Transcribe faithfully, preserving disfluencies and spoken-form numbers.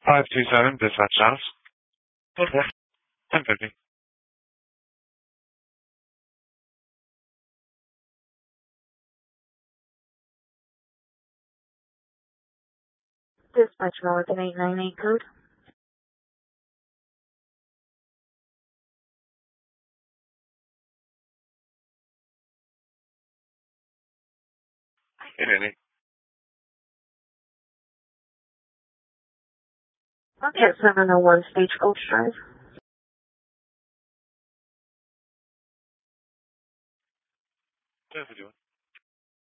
five two seven, dispatch Dallas. Okay. ten fifty. Dispatch Milligan eight nine eight code. eight eight eight. Okay, seven oh one Stagecoach Drive. ten fifty-one.